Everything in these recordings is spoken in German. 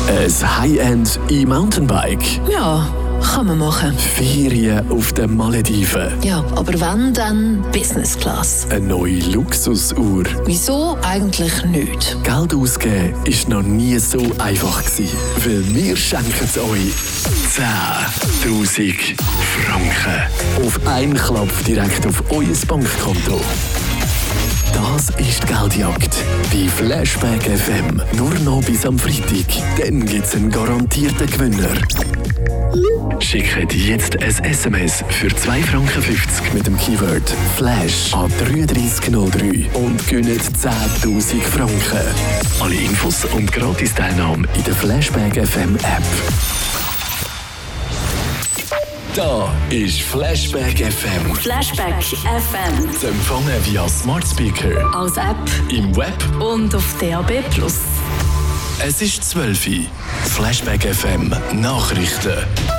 Ein High-End E-Mountainbike. Ja, kann man machen. Ferien auf den Malediven. Ja, aber wenn, dann Business Class. Eine neue Luxusuhr. Wieso eigentlich nicht? Geld ausgeben ist noch nie so einfach gewesen. Weil wir schenken es euch 10'000 Franken. Auf einen Klapp direkt auf euer Bankkonto. Das ist die Geldjagd bei Flashback FM. Nur noch bis am Freitag. Dann gibt es einen garantierten Gewinner. Schickt jetzt ein SMS für 2,50 Franken mit dem Keyword Flash an 3303 und gewinnt 10'000 Franken. Alle Infos und Gratis-Teilnahme in der Flashback FM App. Da ist Flashback FM. Flashback FM. Zu empfangen via Smart Speaker, Als App im Web und auf DAB+. Es ist 12 Uhr. Flashback FM Nachrichten.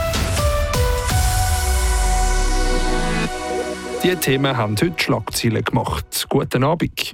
Die Themen haben heute Schlagzeilen gemacht. Guten Abend.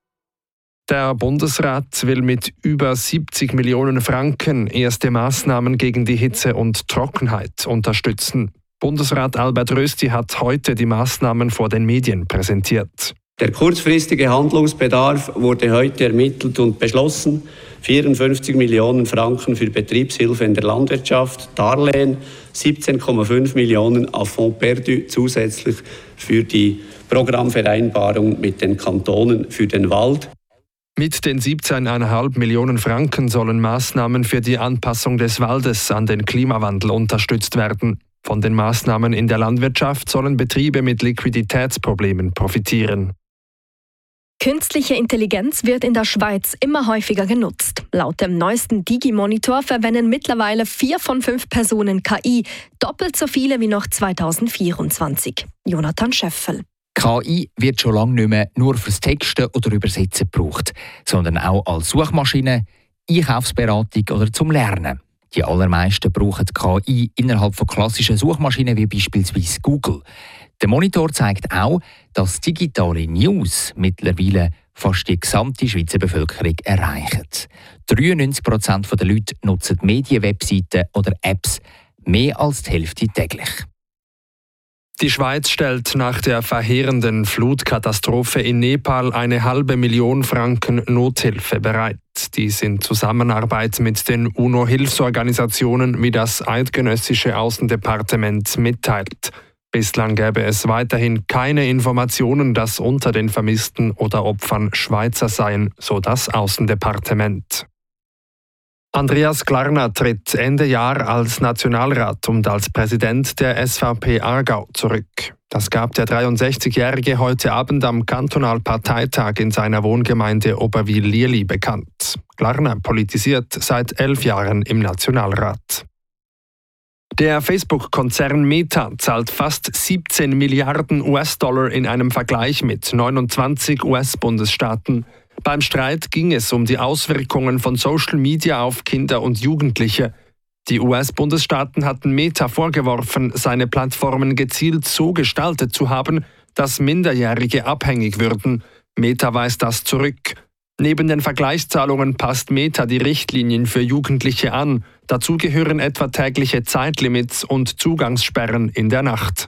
Der Bundesrat will mit über 70 Millionen Franken erste Maßnahmen gegen die Hitze und Trockenheit unterstützen. Bundesrat Albert Rösti hat heute die Maßnahmen vor den Medien präsentiert. Der kurzfristige Handlungsbedarf wurde heute ermittelt und beschlossen. 54 Millionen Franken für Betriebshilfe in der Landwirtschaft, Darlehen, 17,5 Millionen à Fonds perdu zusätzlich für die Programmvereinbarung mit den Kantonen für den Wald. Mit den 17,5 Millionen Franken sollen Maßnahmen für die Anpassung des Waldes an den Klimawandel unterstützt werden. Von den Maßnahmen in der Landwirtschaft sollen Betriebe mit Liquiditätsproblemen profitieren. Künstliche Intelligenz wird in der Schweiz immer häufiger genutzt. Laut dem neuesten Digi-Monitor verwenden mittlerweile 4 von 5 Personen KI, doppelt so viele wie noch 2024. Jonathan Scheffel. KI wird schon lange nicht mehr nur fürs Texten oder Übersetzen gebraucht, sondern auch als Suchmaschine, Einkaufsberatung oder zum Lernen. Die allermeisten brauchen KI innerhalb von klassischen Suchmaschinen wie beispielsweise Google. Der Monitor zeigt auch, dass digitale News mittlerweile fast die gesamte Schweizer Bevölkerung erreichen. 93% der Leute nutzen Medienwebseiten oder Apps, mehr als die Hälfte täglich. Die Schweiz stellt nach der verheerenden Flutkatastrophe in Nepal 500 000 Franken Nothilfe bereit. Dies in Zusammenarbeit mit den UNO-Hilfsorganisationen, wie das eidgenössische Außendepartement mitteilt. Bislang gäbe es weiterhin keine Informationen, dass unter den Vermissten oder Opfern Schweizer seien, so das Außendepartement. Andreas Glarner tritt Ende Jahr als Nationalrat und als Präsident der SVP Aargau zurück. Das gab der 63-Jährige heute Abend am Kantonalparteitag in seiner Wohngemeinde Oberwil-Lierli bekannt. Glarner politisiert seit 11 Jahren im Nationalrat. Der Facebook-Konzern Meta zahlt fast 17 Milliarden US-Dollar in einem Vergleich mit 29 US-Bundesstaaten. Beim Streit ging es um die Auswirkungen von Social Media auf Kinder und Jugendliche. Die US-Bundesstaaten hatten Meta vorgeworfen, seine Plattformen gezielt so gestaltet zu haben, dass Minderjährige abhängig würden. Meta weist das zurück. Neben den Vergleichszahlungen passt Meta die Richtlinien für Jugendliche an. Dazu gehören etwa tägliche Zeitlimits und Zugangssperren in der Nacht.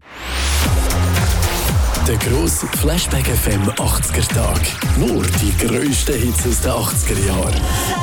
Der grosse Flashback FM 80er Tag. Nur die grössten Hits aus den 80er Jahren.